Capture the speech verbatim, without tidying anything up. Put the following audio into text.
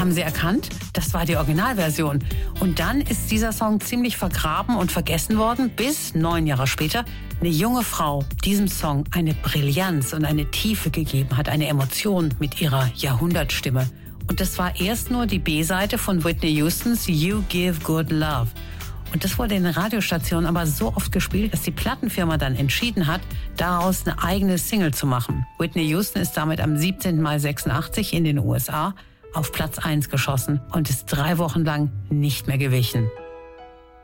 haben sie erkannt, das war die Originalversion. Und dann ist dieser Song ziemlich vergraben und vergessen worden, bis neun Jahre später eine junge Frau diesem Song eine Brillanz und eine Tiefe gegeben hat, eine Emotion mit ihrer Jahrhundertstimme. Und das war erst nur die B-Seite von Whitney Houstons You Give Good Love. Und das wurde in den Radiostationen aber so oft gespielt, dass die Plattenfirma dann entschieden hat, daraus eine eigene Single zu machen. Whitney Houston ist damit am siebzehnten Mai sechsundachtzig in den U S A auf Platz eins geschossen und ist drei Wochen lang nicht mehr gewichen.